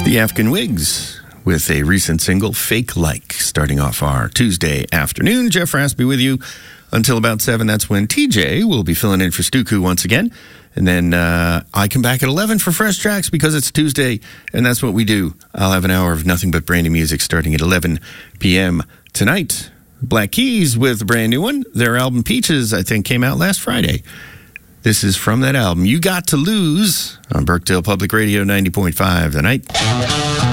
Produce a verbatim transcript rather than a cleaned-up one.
The African Wigs with a recent single, Fake Like, starting off our Tuesday afternoon. Jeff Raspy with you until about seven. That's when T J will be filling in for Stuku once again. And then uh, I come back at eleven for Fresh Tracks because it's Tuesday, and that's what we do. I'll have an hour of nothing but brandy music starting at eleven p.m. tonight. Black Keys with a brand new one. Their album Peaches, I think, came out last Friday. This is from that album, You Got to Lose, on Burkdale Public Radio ninety point five The Night.